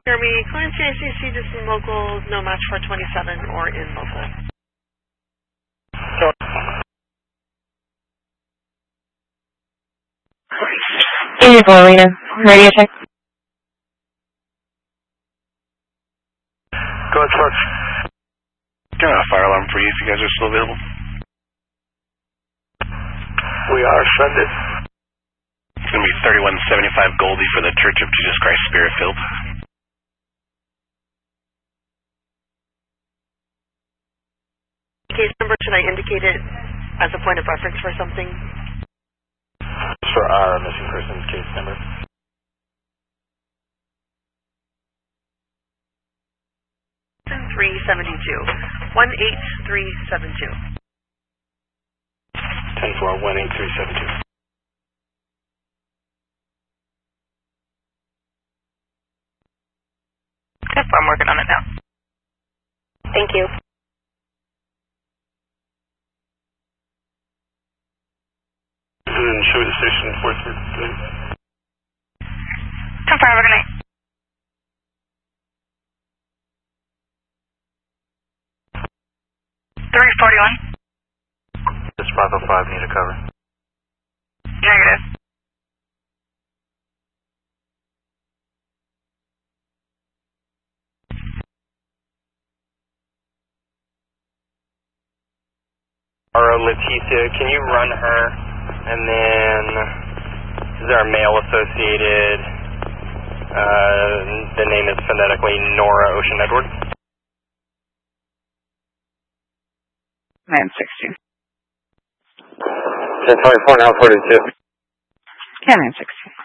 Jeremy, Clarence CICC, this is local, no match for 27 or in local. Beautiful, Alina. Radio check. Go ahead, Sparks. Got a fire alarm for you if you guys are still available. We are. Send it. It's going to be 3175 Goldie for the Church of Jesus Christ Spirit-Filled. Case number, should I indicate it as a point of reference for something? For our missing person case number. $18372. 18372. 10-4, 18372. Yep, I'm working on it now. Thank you. And show the station 433. Confirm, have a good night. This Bravo 5 need a cover. Negative. Leticia, can you run her? And then, is there a male associated? The name is phonetically Nora Ocean Edward. 960. 1024, now 42. 10 960.